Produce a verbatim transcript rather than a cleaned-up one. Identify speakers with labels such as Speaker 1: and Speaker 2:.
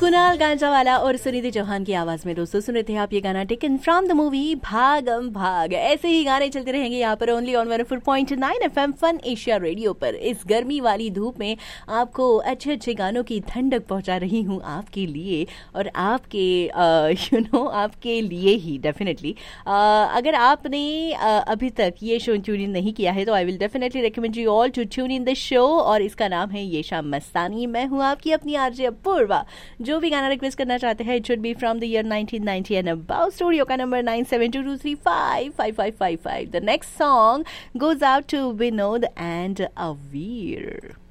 Speaker 1: कुणाल गांजावाला और सुनिधि चौहान की आवाज में दोस्तों सुन रहे थे आप ये गाना टेकन फ्रॉम द मूवी भागम भाग। ऐसे ही गाने चलते रहेंगे यहाँ पर only on one four point nine FM fun Asia radio पर। इस गर्मी वाली धूप में आपको अच्छे अच्छे गानों की ठंडक पहुंचा रही हूँ आपके लिए और आपके यू नो आपके लिए ही डेफिनेटली। अगर आपने uh, अभी तक ये शो ट्यून इन नहीं किया है तो I will definitely recommend you all to tune in the show और इसका नाम है ये शाम मस्तानी। मैं हूँ आपकी अपनी आरजे अपूर्वा। जो भी गाना रिक्वेस्ट करना चाहते हैं it should be from the year nineteen ninety and about. Studio का number nine seven to to three five five five five five. The next song goes out to Vinod and Avir.